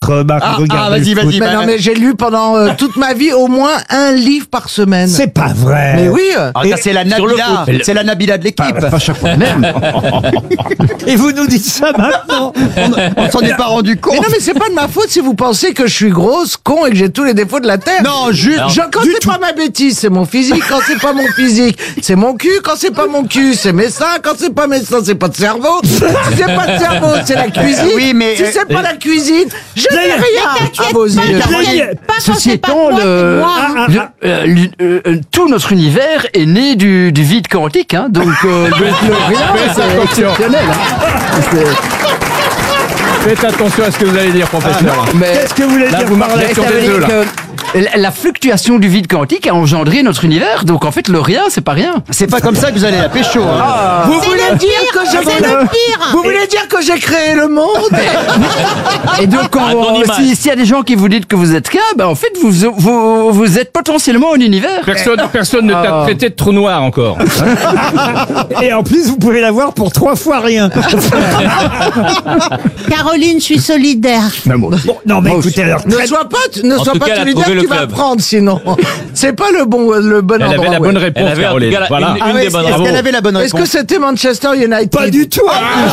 votre mari regarde le foot. Mais non, mais j'ai lu pendant toute ma vie au moins un livre par semaine. C'est pas vrai. Mais oui. C'est la Nabila. C'est la Nabila de l'équipe. Pas chaque fois même. Et vous nous dites ça maintenant? On s'en est pas rendu compte. Mais non, mais c'est pas de ma faute si vous pensez que je suis grosse, con et que j'ai tous les défauts de la terre. Non, juste. Quand c'est pas ma bêtise, c'est mon physique. Quand c'est pas mon physique, c'est mon cul. Quand c'est pas mon cul, c'est mes seins. Quand c'est pas mes seins, c'est pas de cerveau. Si c'est pas de cerveau, c'est la cuisine. Oui, mais si c'est pas la cuisine, je n'ai rien à vos yeux. Ceci étant, tout notre univers est né du vide quantique, hein, donc le rien, c'est exceptionnel. Faites attention à ce que vous allez dire, professeur. Qu'est-ce que vous voulez dire vous par là? marchez sur Ça veut des dire œufs, là. que la fluctuation du vide quantique a engendré notre univers, donc en fait le rien, c'est pas rien. c'est pas comme ça que vous allez la pécho. Hein. Vous voulez dire que je C'est le pire. Vous voulez dire que j'ai créé le monde? Et donc s'il y a des gens qui vous disent que vous êtes qu'un, ben en fait vous êtes potentiellement un univers. Personne ne t'a traité de trou noir encore. Et en plus, vous pouvez l'avoir pour 3 fois rien. Caroline, je suis solidaire. Bon, non, mais écoutez, alors, Ne sois pas tout cas, elle a solidaire, trouvé le tu vas club. prendre sinon. C'est pas le bon Elle endroit. avait la bonne réponse, Elle avait en tout Caroline. cas Voilà. une des bonnes Est-ce réponses. qu'elle avait la bonne Est-ce réponse? que c'était Manchester United? pas du tout.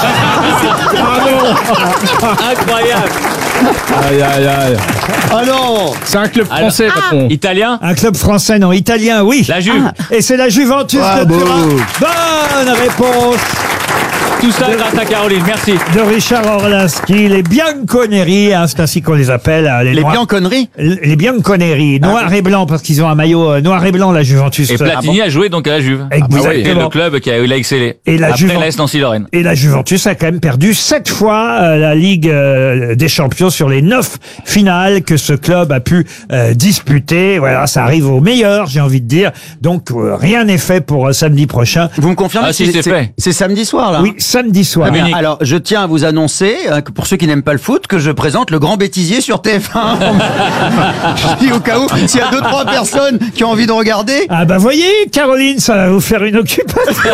Incroyable. Aïe, aïe, aïe. Ah non. C'est un club français, patron. Italien. Un club français, non, italien, oui. La Juve. Et c'est la Juventus de Turin. Bonne réponse Tout ça grâce à Caroline. Merci. de Richard Orlinski. Les Bianconeri, hein, c'est ainsi qu'on les appelle. Les Noirs- Bianconeri. Les Bianconeri, noir et blanc, parce qu'ils ont un maillot noir et blanc, la Juventus. Et Platini a joué donc à la Juve. Exactement. C'est le club qui a eu excellé. Et la Après Juve- l'Est Nancy-Lorraine. Et la Juventus a quand même perdu 7 fois la Ligue des Champions sur les 9 finales que ce club a pu disputer. Voilà, ça arrive aux meilleurs, j'ai envie de dire. Donc rien n'est fait pour samedi prochain. Vous me confirmez? Ah, si, c'est fait. C'est samedi soir là. Oui, samedi soir. Ah bien, alors, je tiens à vous annoncer, que pour ceux qui n'aiment pas le foot, que je présente le Grand Bêtisier sur TF1. Je dis au cas où, s'il y a 2-3 personnes qui ont envie de regarder. Ah bah voyez, Caroline, ça va vous faire une occupation.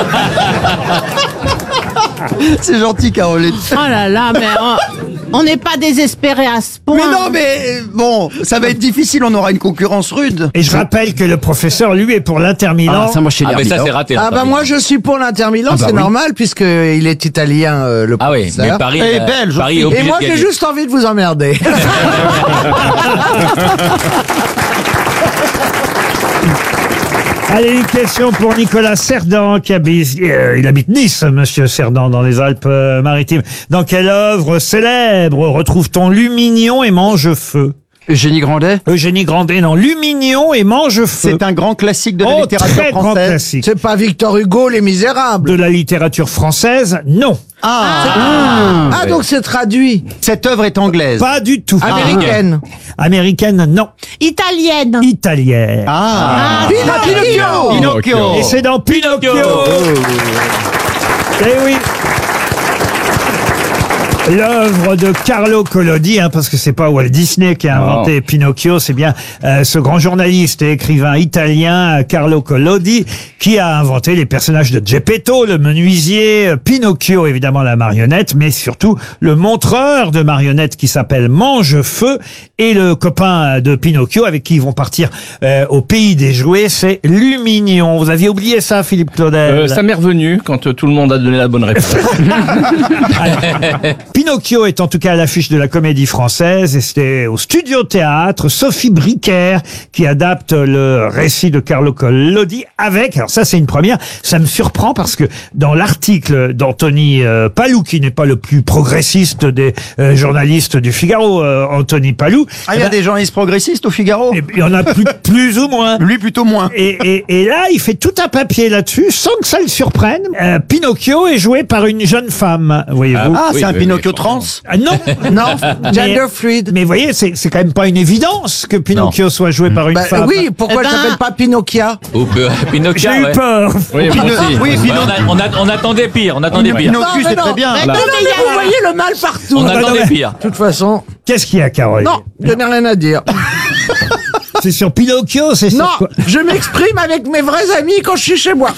C'est gentil, Caroline. Oh là là, mais on n'est pas désespéré à ce point. Mais non, mais bon, ça va être difficile, on aura une concurrence rude. Et je rappelle que le professeur, lui, est pour l'Inter Milan. Ça moi chez Ah, mais ça, c'est raté. Ah bah moi je suis pour l'Inter Milan, c'est normal puisqu'il est italien le Ah oui, professeur. mais Paris Et belge Paris est aussi. Et obligé moi de j'ai gagner. juste envie de vous emmerder. Allez, une question pour Nicolas Cerdan, qui habite, il habite Nice, monsieur Cerdan, dans les Alpes-Maritimes. Dans quelle œuvre célèbre retrouve-t-on Lumignon et Mangefeu? Eugénie Grandet. Eugénie Grandet, non. Lumignon et Mangefeu. C'est un grand classique de la Oh, littérature très grand française. classique. C'est pas Victor Hugo, Les Misérables. De la littérature française, non. Ah donc c'est traduit. Cette œuvre est anglaise. Pas du tout. Américaine. Américaine, non. Italienne. Italienne. Pinocchio. Pinocchio. Et c'est dans Pinocchio. Eh oui. L'œuvre de Carlo Collodi, hein, parce que c'est pas Walt Disney qui a inventé Pinocchio, c'est bien ce grand journaliste et écrivain italien Carlo Collodi qui a inventé les personnages de Geppetto, le menuisier, Pinocchio évidemment la marionnette, mais surtout le montreur de marionnettes qui s'appelle Mangefeu, et le copain de Pinocchio avec qui ils vont partir au pays des jouets, c'est Lumignon. Vous aviez oublié ça, Philippe Claudel? Ça m'est revenu quand tout le monde a donné la bonne réponse. Pinocchio est en tout cas à l'affiche de la Comédie Française, et c'était au Studio Théâtre Sophie Bricker qui adapte le récit de Carlo Collodi avec, alors ça c'est une première, ça me surprend parce que dans l'article d'Anthony Palou, qui n'est pas le plus progressiste des journalistes du Figaro, Anthony Palou, Ah, il y a des journalistes progressistes au Figaro. il y en a plus ou moins. Lui, plutôt moins. Et là, il fait tout un papier là-dessus, sans que ça le surprenne. Pinocchio est joué par une jeune femme, voyez-vous. Ah, Oui, c'est un oui, Pinocchio oui, trans. Ah, non, Non, gender fluid. mais vous voyez, c'est quand même pas une évidence que Pinocchio soit joué par une Bah, femme. oui, pourquoi Eh elle ben- s'appelle pas Pinocchia? Ou Pinocchio, J'ai eu ouais. peur. Oui, moi aussi. Oui, Ouais, on attendait pire, on attendait pire. Pinocchio, c'est très bien. Mais non, mais vous voyez le mal partout. On bah, non, attendait mais- pire. De toute façon, Qu'est-ce qu'il y a, Caroline? non, je n'ai rien à dire. C'est sur Pinocchio, c'est Non, sur quoi? je m'exprime avec mes vrais amis quand je suis chez moi.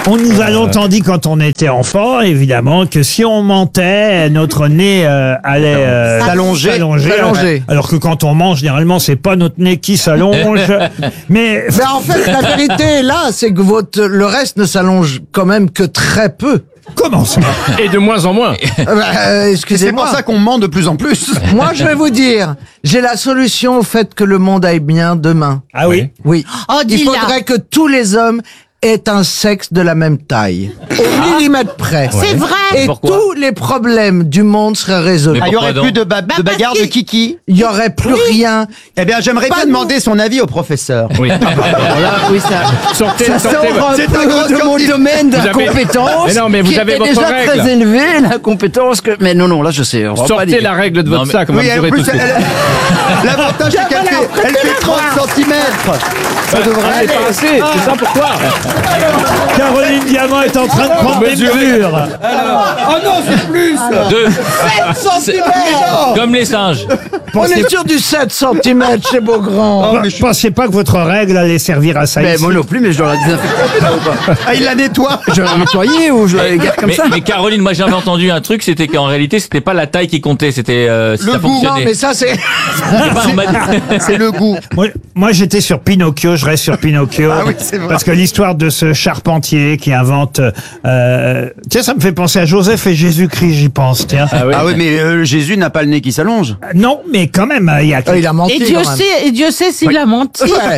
On nous a longtemps dit quand on était enfant, évidemment, que si on mentait, notre nez allait S'allonger. Alors que quand on mange, généralement, c'est pas notre nez qui s'allonge. Mais Mais en fait, la vérité là, c'est que le reste ne s'allonge quand même que très peu. comment ça? Et de moins en moins. C'est pour Excusez-moi. ça qu'on ment de plus en plus. Moi, je vais vous dire, j'ai la solution au fait que le monde aille bien demain. Ah oui? Oui. Oh, Il dis-la. faudrait que tous les hommes aient un sexe de la même taille. Au millimètre près. C'est vrai. Et Pourquoi tous les problèmes du monde seraient résolus. Mais Il y aurait pourquoi plus donc de bagarres parce de kiki. Il y aurait plus rien. Eh bien, j'aimerais Pas bien nous. demander son avis au professeur. Oui. Oui, ça Sortez, sort sortez. un C'est un peu gros de mon scientifique. domaine de Vous la avez- compétence. Mais non, mais vous qui avez était votre déjà règle. très élevée, la compétence que. Mais non, là, je sais. On va pas Sortez dire. la règle de votre Non, mais- sac, on va Oui, en mesurer tout plus, de suite. l'avantage, c'est qu'elle fait 30 cm. Ça devrait Ah, c'est pas assez, c'est ça pourquoi Caroline Diamant est en train de prendre des Mesurez. mesures. Oh non, c'est plus. 2. 7 cm. Comme les singes. On est sur du 7 cm chez Beaugrand. Je pensais pas que votre règle allait servir à ça. Mais ici. moi non plus, mais je dois la désinfecter là, ou pas. Ah, il la nettoie. Je dois la nettoyer ou je la garde comme ça. Mais Caroline, moi j'avais entendu un truc, c'était qu'en réalité c'était pas la taille qui comptait, c'était si Le ça goût. Non, fonctionnait. mais ça, c'est... C'est pas, on m'a dit- C'est le goût. Moi, j'étais sur Pinocchio, je reste sur Pinocchio. Ah oui, c'est vrai. Parce que l'histoire de ce charpentier qui invente... tiens, ça me fait penser à Joseph et Jésus-Christ, j'y pense, tiens. Ah oui. Ah oui, mais Jésus n'a pas le nez qui s'allonge. Non, mais quand même, il y a... Il a menti. Et Dieu quand même. sait, s'il a menti. Ouais.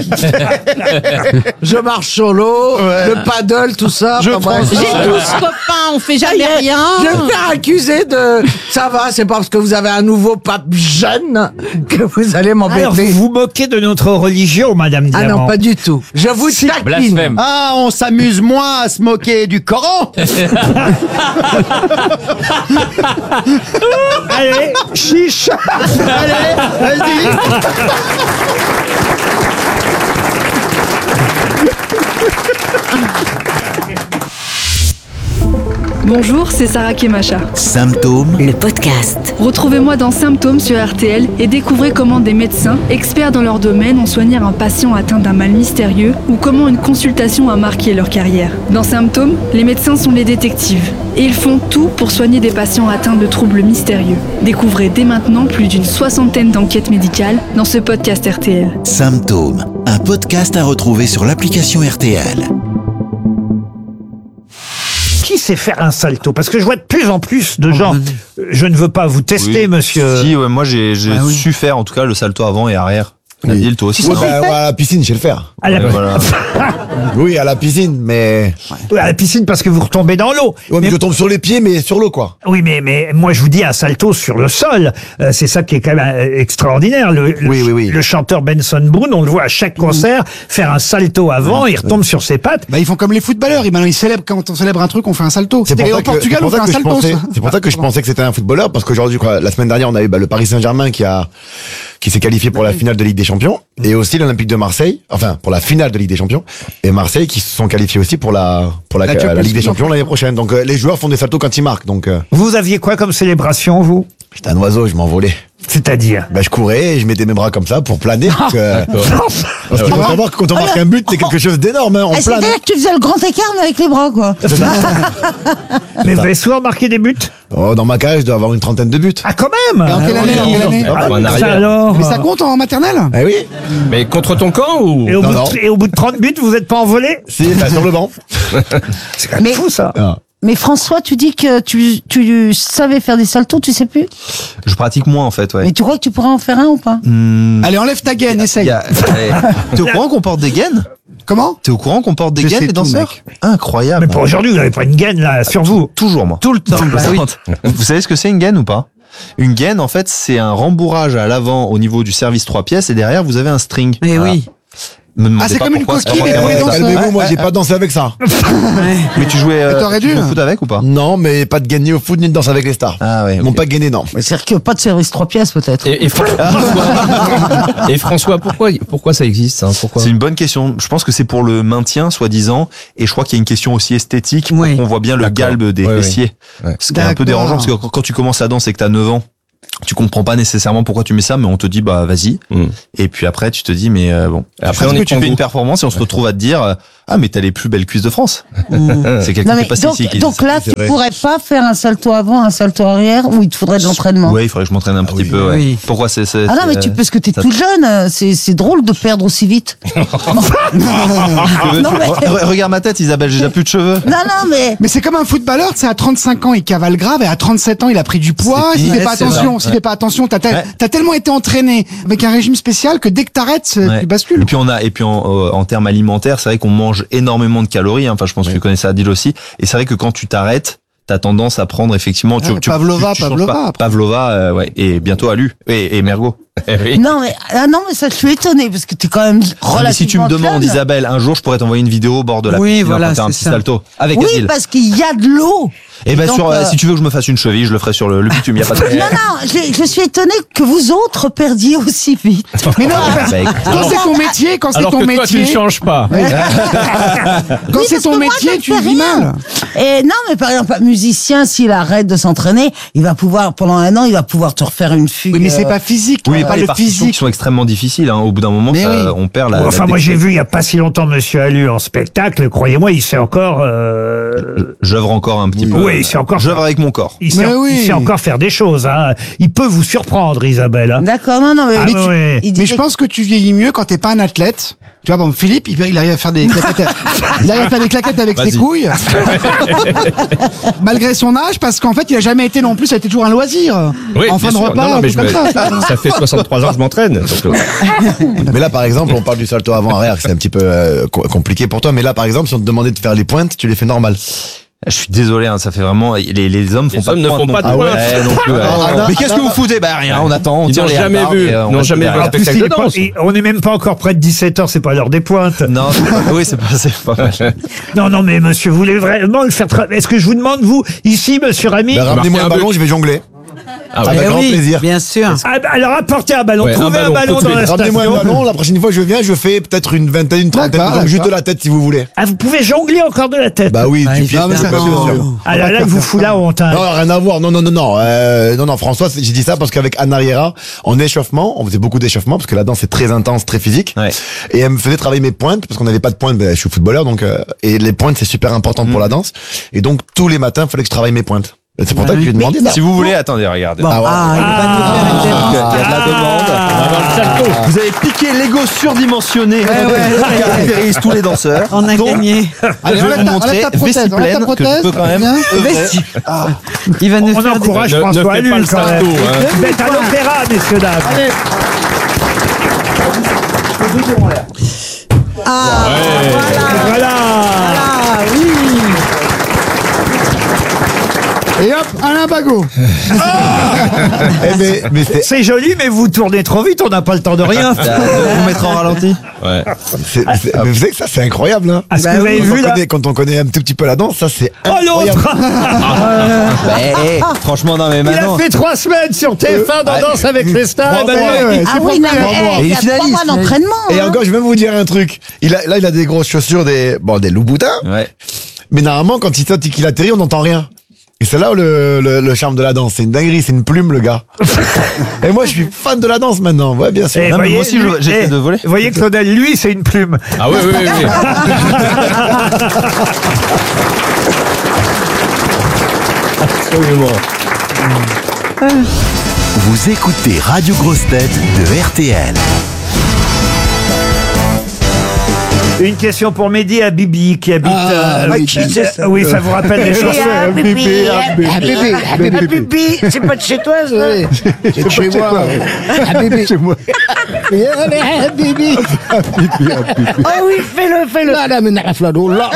Je marche sur l'eau, le paddle, tout ça. Je enfin, bref. prends ça. J'ai 12 copains, on fait jamais rien. Je vais me faire accuser de... Ça va, c'est pas parce que vous avez un nouveau pape jeune que vous allez Alors, m'embêter. vous vous moquez de notre religion, Madame Ah Diamant. non, pas du tout. Je vous taquine. Blasphème. Ah, on s'amuse moins à se moquer du Coran. Allez, chiche. Allez, vas-y. Bonjour, c'est Sarah Kemacha. Symptômes, Le podcast. Retrouvez-moi dans Symptômes sur RTL et découvrez comment des médecins, experts dans leur domaine, ont soigné un patient atteint d'un mal mystérieux ou comment une consultation a marqué leur carrière. Dans Symptômes, les médecins sont les détectives et ils font tout pour soigner des patients atteints de troubles mystérieux. Découvrez dès maintenant plus d'une 60aine d'enquêtes médicales dans ce podcast RTL. Symptômes, un podcast à retrouver sur l'application RTL. Qui sait faire un salto? Parce que je vois de plus en plus de gens. Je ne veux pas vous tester, Oui. monsieur. Si, ouais, moi j'ai su faire en tout cas le salto avant et arrière. Nabil, toi aussi. Ouais, non bah, ouais, à la piscine, je sais le faire. À la... Ouais, voilà. Oui, à la piscine, mais... à la piscine parce que vous retombez dans l'eau. Ouais, mais je tombe sur les pieds, mais sur l'eau, quoi. Oui, mais moi je vous dis un salto sur le sol. C'est ça qui est quand même extraordinaire. Le chanteur Benson Boone, on le voit à chaque concert faire un salto avant, il retombe sur ses pattes. Bah, ils font comme les footballeurs. Maintenant, ils célèbrent, quand on célèbre un truc, on fait un salto. Et au Portugal, on fait un salto. C'est pour ça que je pensais que c'était un footballeur, parce qu'aujourd'hui, la semaine dernière, on a eu le Paris Saint-Germain qui s'est qualifié pour la finale de Ligue des Champions, et aussi l'Olympique de Marseille, enfin pour la finale de Ligue des Champions, et Marseille qui se sont qualifiés aussi pour la Ligue des Champions l'année prochaine. Donc les joueurs font des saltos quand ils marquent. Donc vous aviez quoi comme célébration, vous? J'étais un oiseau, je m'envolais. C'est-à-dire? Je courais et je mettais mes bras comme ça pour planer. Parce qu'il faut savoir que quand on marque un but, c'est quelque chose d'énorme. Hein, on plane. C'est-à-dire que tu faisais le grand écart, mais avec les bras, quoi. Mais vous avez souvent marqué des buts? Oh, dans ma carrière, je dois avoir une trentaine de buts. Ah, quand même! Et en quelle année? En Ça arrière. alors? Mais ça compte en maternelle? Eh oui. Mais contre ton camp ou Et au, Non, bout non. et au bout de 30 buts, vous n'êtes pas envolé? Si, sur le banc. C'est quand même fou, ça. Mais François, tu dis que tu savais faire des saltos, tu sais plus? Je pratique moins en fait, ouais. Mais tu crois que tu pourrais en faire un ou pas? Allez, enlève ta gaine, essaye. T'es au courant qu'on porte des gaines? Comment? T'es au courant qu'on porte des Je gaines, sais les tout, danseurs? mec. Incroyable. Mais pour aujourd'hui, vous n'avez pas une gaine, là, sur vous. Toujours moi. Tout le temps. Bah oui. Vous savez ce que c'est une gaine ou pas? Une gaine, en fait, c'est un rembourrage à l'avant au niveau du service 3 pièces et derrière, vous avez un string. Mais Voilà. oui. Me demandez Ah, c'est pas comme une pourquoi, coquille, c'est mais pas pour les vraiment ça. danseurs. Calmez-vous, moi, j'ai pas dansé avec ça. Mais tu jouais Mais t'aurais dû. au foot avec ou pas? Non, mais pas de gaine ni au foot ni de danse avec les stars. Ah ouais. Non, pas gainé, non. Mais c'est-à-dire que pas de service 3 pièces, peut-être. Et François, pourquoi ça existe hein, pourquoi C'est une bonne question. Je pense que c'est pour le maintien, soi-disant, et je crois qu'il y a une question aussi esthétique. Oui. On voit bien le D'accord. galbe des Ouais, fessiers. Ouais. Ce qui est un peu D'accord. dérangeant, parce que quand tu commences à danser et que t'as 9 ans, Tu comprends pas nécessairement pourquoi tu mets ça, mais on te dit bah vas-y. Et puis après tu te dis mais bon. Après tu fais une performance et on se retrouve à te dire ah mais t'as les plus belles cuisses de France. C'est quelqu'un qui est passé ici. Donc là tu pourrais pas faire un salto avant, un salto arrière, ou il te faudrait de l'entraînement. Oui, il faudrait que je m'entraîne un petit peu. Ouais. Oui. Pourquoi c'est ah non mais parce que t'es tout jeune, c'est drôle de perdre aussi vite. Regarde ma tête, Isabelle, j'ai déjà plus de cheveux. Non mais c'est comme un footballeur, c'est à 35 ans il cavale grave et à 37 ans il a pris du poids. S'il fait pas attention, t'as tellement été entraîné avec un régime spécial que dès que t'arrêtes, tu bascules. Et puis en termes alimentaires, c'est vrai qu'on mange énormément de calories. Enfin, je pense que tu connais ça, Adil aussi. Et c'est vrai que quand tu t'arrêtes, t'as tendance à prendre effectivement. Pavlova. Pavlova, ouais. Et bientôt Alu et Mergo. Oui. Non mais ça je suis étonné parce que t'es quand même relativement. Si tu me demandes, jeune. Isabelle, un jour je pourrais t'envoyer une vidéo au bord de la piscine pour faire un petit salto avec Adil. Oui, parce qu'il y a de l'eau. Et ben si tu veux que je me fasse une cheville, je le ferai sur le bitume. Y a pas de. Non, je suis étonné que vous autres perdiez aussi vite. Mais non, quand c'est ton métier, Alors que toi tu ne changes pas. Quand c'est ton métier, tu vis mal. Et non, mais par exemple, un musicien, s'il arrête de s'entraîner, il va pouvoir pendant un an, il va pouvoir te refaire une fugue. Oui, mais c'est pas physique. Oui, pas les partitions qui sont extrêmement difficiles. Au bout d'un moment, on perd la. Enfin, moi j'ai vu il y a pas si longtemps Monsieur Alu en spectacle. Croyez-moi, il sait encore. J'œuvre encore un petit peu. Oui, il sait encore. J'œuvre avec mon corps. Il sait encore faire des choses. Hein. Il peut vous surprendre, Isabelle. Hein. D'accord, non, mais. Mais je pense que tu vieillis mieux quand t'es pas un athlète. Tu vois, bon, Philippe, il arrive à faire des claquettes. Il arrive à faire des claquettes avec ses couilles. Malgré son âge, parce qu'en fait, il a jamais été non plus, ça a été toujours un loisir. Oui, en fin de repas, ça fait 63 ans que je m'entraîne. Mais là, par exemple, on parle du salto avant-arrière, c'est un petit peu compliqué pour toi. Mais là, par exemple, si on te demandait de faire les pointes, tu les fais normal. Je suis désolé, ça fait vraiment les hommes font ne font pas de pointe. Mais qu'est-ce que vous foutez? Bah rien, on attend. Ils n'ont jamais vu un spectacle de danse. On n'est même pas encore près de 17h, c'est pas l'heure des pointes. Non, oui, c'est pas mal. Non, mais monsieur, vous voulez vraiment le faire? Est-ce que je vous demande, vous, ici, monsieur Rami? Ramenez-moi un ballon, je vais jongler. Avec grand plaisir. Bien sûr. Alors apportez un ballon, trouvez un ballon dans la station. Ramenez-moi un ballon, la prochaine fois que je viens, je fais peut-être une vingtaine, une trentaine, juste de la tête si vous voulez. Ah, vous pouvez jongler encore de la tête? Bah oui, du pied. Ah là, il vous fout la honte. Hein. Non, rien à voir. Non, François, j'ai dit ça parce qu'avec Anna Riera, en échauffement, on faisait beaucoup d'échauffement parce que la danse est très intense, très physique. Ouais. Et elle me faisait travailler mes pointes parce qu'on n'avait pas de pointes. Je suis footballeur, donc et les pointes c'est super important pour la danse. Et donc tous les matins, il fallait que je travaille mes pointes. C'est pour ça que je lui ai demandé ça. Si vous voulez, attendez, regardez. Bon. Il y a de la demande. Vous avez piqué l'ego surdimensionné qui caractérise tous les danseurs. On a gagné. Allez, je vais vous montrer vessie pleine que je peux quand même. Il va nous on encourage François Alu quand même. Vous êtes à l'opéra, messieurs dames. Voilà. Oui. Et hop, Alain Bagot. C'est joli, mais vous tournez trop vite, on n'a pas le temps de rien. Vous mettre en ralenti. Ouais. Mais vous savez que ça, c'est incroyable. Hein. Est-ce que vous avez vu là quand on connaît un tout petit peu la danse, ça c'est incroyable. L'autre franchement, non mais maintenant. Il a fait 3 semaines sur TF1 dans Danse avec les stars. Ah oui, non, mais il y a 3 mois d'entraînement. Et encore, je vais même vous dire un truc. Il a des grosses chaussures, des Louboutins. Ouais. Mais normalement, quand il saute et qu'il atterrit, on n'entend rien. Et c'est là où le charme de la danse. C'est une dinguerie, c'est une plume, le gars. Et moi, je suis fan de la danse maintenant. Ouais, bien sûr. Non, mais moi aussi, j'essaie de voler. Vous voyez, Claudel, lui, c'est une plume. Ah oui. Absolument. Vous écoutez Radio Grosse Tête de RTL. Une question pour Mehdi Habibi qui habite. Oui, ça vous rappelle les chansons. Habibi, c'est pas de chez toi, ça. C'est de chez moi. Habibi. Chez moi. Habibi. Oh oui, fais-le. Là, mais là.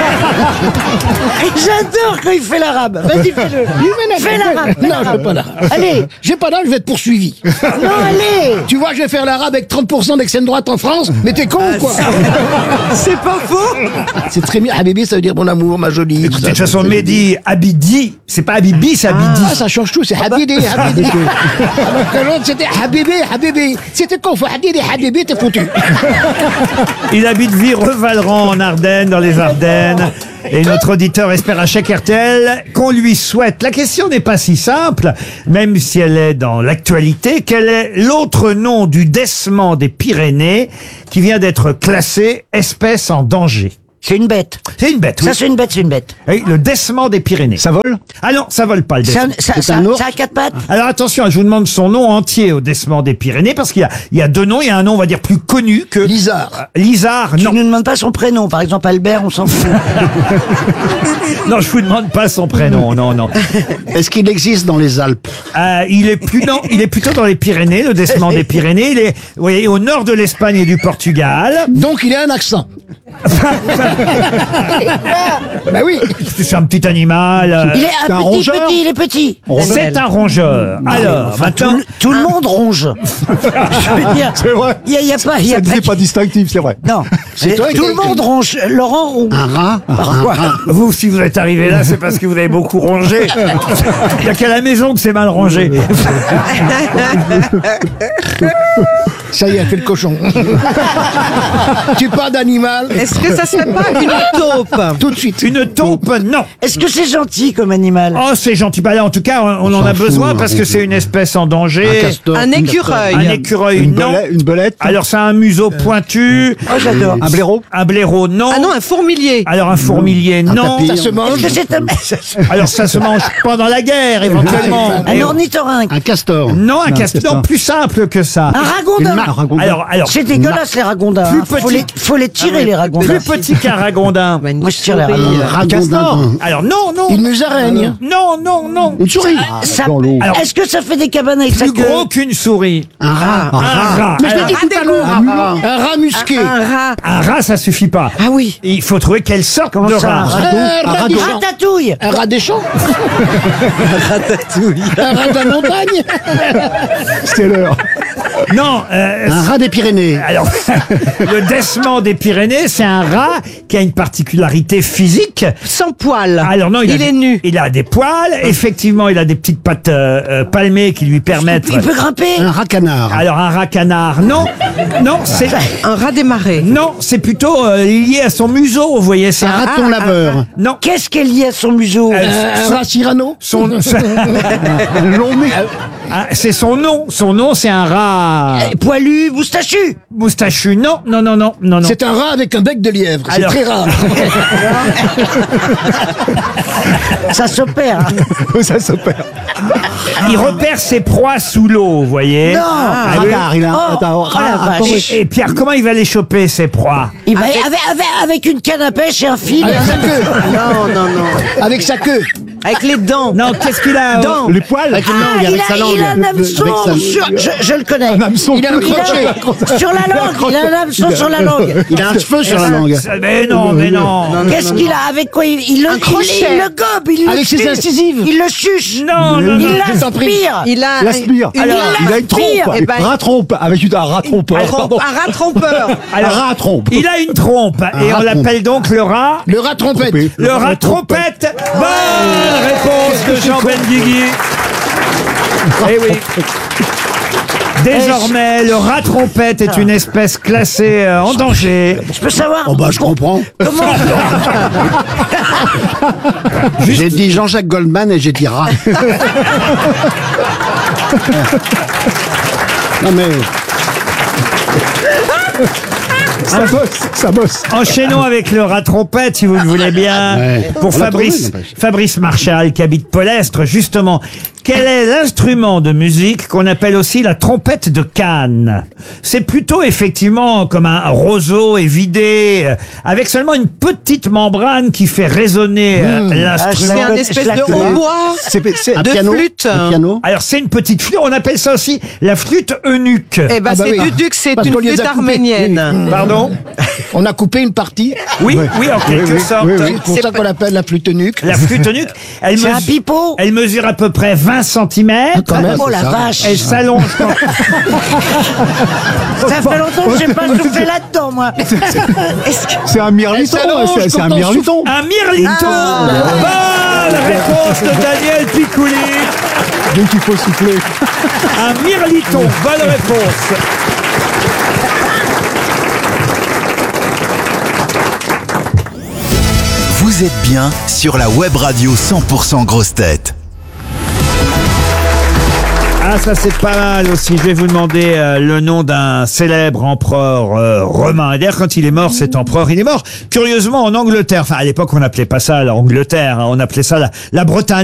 J'adore quand il fait l'arabe. Vas-y, fais-le. Fais l'arabe. Non, je fais pas l'arabe. Allez, j'ai pas d'âge, je vais être poursuivi. Non, allez. Tu vois, je vais faire l'arabe avec 30% d'extrême droite en France, mais t'es con ou quoi? C'est pas faux. C'est très bien. Habibi, ça veut dire mon amour, ma jolie. Écoutez, de toute façon, Mehdi Habidi, c'est pas Habibi, c'est Habidi. Ah, ça change tout, c'est Habidi. Alors que l'autre, c'était Habibi. C'était confort. Fouhadid et Habibi, t'es foutu. Il habite Vireux-Valran en Ardennes, dans les Ardennes. Et notre auditeur espère à chaque RTL qu'on lui souhaite. La question n'est pas si simple, même si elle est dans l'actualité. Quel est l'autre nom du décement des Pyrénées qui vient d'être classé espèce en danger? C'est une bête. C'est une bête, oui. Ça, c'est une bête, c'est une bête. Oui, le décement des Pyrénées. Ça vole? Ah non, ça vole pas le décement. Ça a quatre pattes? Alors attention, je vous demande son nom entier au décement des Pyrénées, parce qu'il y a deux noms. Il y a un nom, on va dire, plus connu que... Lisard. Lisard, non. Tu ne demandes pas son prénom. Par exemple, Albert, on s'en fout. Non, je vous demande pas son prénom, non. Est-ce qu'il existe dans les Alpes? Il est plutôt dans les Pyrénées, le décement des Pyrénées. Il est, vous voyez, au nord de l'Espagne et du Portugal. Donc il a un accent. Bah oui. C'est un petit animal. Il est il est petit. C'est un rongeur. Alors, maintenant... Tout le monde ronge. Je veux dire, C'est vrai. il y a pas... C'est pas distinctif, c'est vrai. Non, tout le monde ronge. Laurent ronge. Un rat. Pourquoi? Vous, si vous êtes arrivé là, c'est parce que vous avez beaucoup rongé. Il n'y a qu'à la maison que c'est mal rangé. Ça y est, fait le cochon. Tu parles d'animal. Est-ce que ça serait pas une taupe? Tout de suite. Une taupe, non. Est-ce que c'est gentil comme animal? Oh, c'est gentil. Bah là, en tout cas, on en a besoin parce que c'est une espèce en danger. Un écureuil. Un écureuil, non. Une belette. Alors, ça a un museau pointu. Oh, j'adore. Un blaireau. Un blaireau, non. Ah non, un fourmilier. Alors, un fourmilier, non. Ça se mange. Est-ce que c'est Alors, ça se mange pendant la guerre, éventuellement. un ornithorynque? Un castor. Non, un castor, plus simple que ça. Un ragondin? Alors, C'est dégueulasse les ragondins. Plus Hein. petit. Faut les tirer les ragondins. plus petit qu'un ragondin. Moi je tire les ragondins. Un castor. Alors, non. Une musaraigne. Non. Une souris. Alors, Est-ce que ça fait des cabanes avec sa plus queue? gros qu'une souris. Un rat. Un rat. Mais je l'ai Alors, dit tout à l'heure. Un rat musqué. un rat, ça suffit pas. Ah oui. Il faut trouver quelle sorte de ça, rat. Un rat des champs. Ratatouille. Un rat des champs. Un rat de la montagne. C'était l'heure. Non. Un rat des Pyrénées. Alors, le décement des Pyrénées, c'est un rat qui a une particularité physique. Sans poils. Alors non, Il est nu. Il a des poils. Effectivement, il a des petites pattes palmées qui lui permettent. Il peut grimper. Un rat canard. Alors un rat canard, non, c'est Un rat des marais. non, c'est plutôt lié à son museau. Vous voyez, c'est Un raton laveur. non. Qu'est-ce qu'elle y a à son museau? Un rat Cyrano. Son, Long nez. Ah, c'est son nom. Son nom, c'est un rat Poilu, moustachu. moustachu. Non. C'est un rat avec un bec de lièvre. C'est Alors- très rare. Ça s'opère. Ça s'opère. Il repère ses proies sous l'eau, vous voyez. Non. Ah, oui. Radar, il a un radar. la vache. Et Pierre, comment il va les choper, ses proies? Il va avec une canne à pêche et un fil. Avec sa queue. Non. Avec sa queue. Avec les dents. Non, qu'est-ce qu'il a? Dents. Les poils. Avec une langue, avec sa langue. Il a un hameçon je le connais. Un hameçon. Il a sur la langue. Il a un hameçon sur la langue. Il a un cheveu sur la langue. Mais non. Qu'est-ce qu'il a? Avec quoi il le crochet. il le gobe, il le Avec ses suce. incisives. Il le chuche. Non. Il l'aspire. Il a L'aspire. Alors, Il a une trompe. Eh ben- Rat trompe. Avec un rat trompeur. un rat trompeur. Un rat trompe. Il a une trompe et rat on l'appelle donc le rat. Le rat trompette. Le rat trompette. Bonne réponse de Jean Benguigui. Eh oui. Désormais, le rat trompette est une espèce classée en danger. Je peux savoir Oh bah je comprends. comment J'ai dit Jean-Jacques Goldman et j'ai dit rat. Non mais... Ça bosse. Enchaînons avec le rat trompette, si vous le voulez bien. Ouais. Pour On l'a trouvé, Fabrice, n'empêche. Fabrice Marchal, qui habite Polestre, justement. Quel est l'instrument de musique qu'on appelle aussi la trompette de Cannes? C'est plutôt effectivement comme un roseau évidé, avec seulement une petite membrane qui fait résonner C'est l'instrument. un espèce de hautbois. C'est un De piano. flûte. Un piano. Alors c'est une petite flûte, on appelle ça aussi la flûte eunuque. Eh ben, Ah bah c'est oui. duduk, c'est Parce une qu'on les a flûte coupés. arménienne. Pardon? On a coupé une partie. Oui, en quelque sorte. C'est pour ça qu'on l'appelle la flûte nuque. La flûte eunuque, elle, C'est un pipeau. elle mesure à peu près 20 cm. Quand même, Oh la c'est ça. vache. Elle s'allonge quand... Ça fait longtemps que j'ai pas soufflé là-dedans, moi. C'est un mirliton. C'est un mirliton. Un mirliton. Bonne réponse de Daniel Picouli. Dès qu'il faut souffler. Un mirliton. Bonne réponse. Vous êtes bien sur la web radio 100% grosses têtes. Ah, ça c'est pas mal aussi. Je vais vous demander le nom d'un célèbre empereur romain. Et d'ailleurs, quand il est mort, cet empereur, il est mort curieusement en Angleterre. Enfin, à l'époque, on n'appelait pas ça l'Angleterre, hein. On appelait ça la Bretagne.